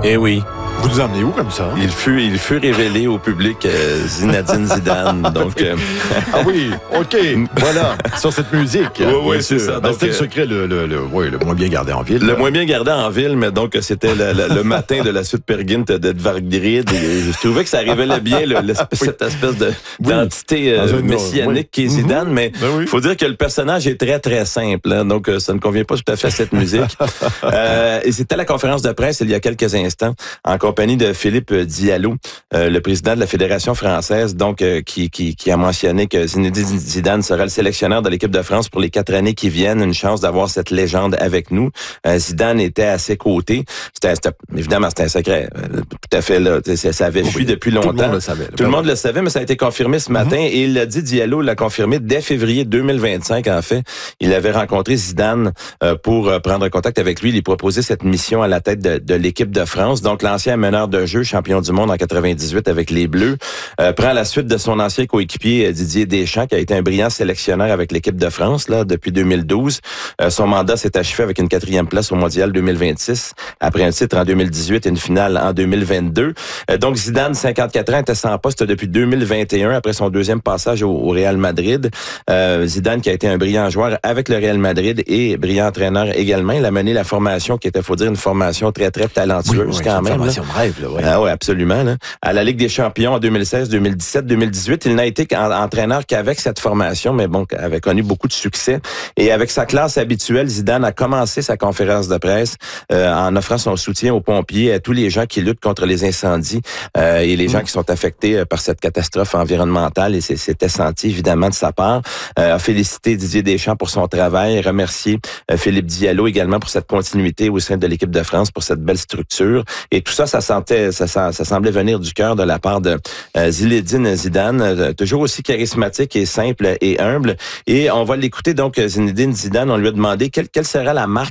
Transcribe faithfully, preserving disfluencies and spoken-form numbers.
Eh oui. Vous nous emmenez où comme ça? Il fut, il fut révélé au public euh, Zinedine Zidane. Donc, euh... ah oui, OK. Voilà, sur cette musique. Oui, oui, c'est ça. Ben, c'était le secret le, le, le, oui, le moins bien gardé en ville. Le là. moins bien gardé en ville, mais donc c'était le, le, le matin de la suite Pergint de Dvargrid. Et je trouvais que ça révélait bien le, l'espèce, oui. cette espèce de, oui. d'entité euh, messianique oui. qui est Zidane. Mm-hmm. Mais il ben oui. faut dire que le personnage est très, très simple. Hein, donc, ça ne convient pas tout à fait à cette musique. euh, et c'était à la conférence de presse il y a quelques instants, en compagnie de Philippe Diallo, euh, le président de la Fédération française, donc euh, qui, qui, qui a mentionné que Zinedine Zidane sera le sélectionneur de l'équipe de France pour les quatre années qui viennent. Une chance d'avoir cette légende avec nous. Euh, Zidane était à ses côtés. C'était, c'était évidemment, c'était un secret. Euh, tout à fait, là. Ça, ça avait fui depuis longtemps. Tout le monde le savait. Tout le monde le savait, mais ça a été confirmé ce matin. Mm-hmm. Et il l'a dit, Diallo l'a confirmé dès février deux mille vingt-cinq, en fait. Il avait rencontré Zidane euh, pour euh, prendre contact avec lui. Il lui proposait cette mission à la tête de, de l'équipe de France. Donc, l'ancien meneur de jeu, champion du monde en quatre-vingt-dix-huit avec les Bleus, euh, prend la suite de son ancien coéquipier Didier Deschamps, qui a été un brillant sélectionneur avec l'équipe de France là depuis deux mille douze. Euh, son mandat s'est achevé avec une quatrième place au Mondial deux mille vingt-six, après un titre en deux mille dix-huit et une finale en deux mille vingt-deux. Euh, donc Zidane, cinquante-quatre ans, était sans poste depuis deux mille vingt et un, après son deuxième passage au, au Real Madrid. Euh, Zidane qui a été un brillant joueur avec le Real Madrid et brillant entraîneur également. Il a mené la formation qui était, faut dire, une formation très, très talentueuse oui, oui, une quand même. Formation de rêve, là, oui. Ah oui, absolument. Là. À la Ligue des champions en deux mille seize, deux mille dix-sept, deux mille dix-huit, il n'a été entraîneur qu'avec cette formation, mais bon, avait connu beaucoup de succès. Et avec sa classe habituelle, Zidane a commencé sa conférence de presse euh, en offrant son soutien aux pompiers, à tous les gens qui luttent contre les incendies euh, et les mmh. gens qui sont affectés par cette catastrophe environnementale. Et c'est, c'était senti évidemment de sa part. Euh, a félicité Didier Deschamps pour son travail, remercié euh, Philippe Diallo également pour cette continuité au sein de l'équipe de France, pour cette belle structure. Et tout ça, ça sentait, ça, ça, ça semblait venir du cœur de la part de euh, Zinedine Zidane, euh, toujours aussi charismatique et simple et humble. Et on va l'écouter donc, Zinedine Zidane, on lui a demandé quelle, quelle sera la marque